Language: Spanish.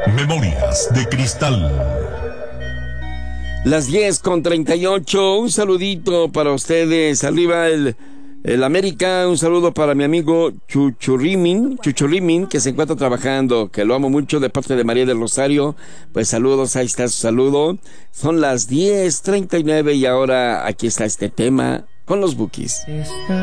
Memorias de Cristal. Las 10:38, un saludito para ustedes. Arriba el América, un saludo para mi amigo Chuchurrimin, que se encuentra trabajando, que lo amo mucho, de parte de María del Rosario. Pues saludos, ahí está su saludo. Son las 10:39 y ahora aquí está este tema con los Bukis.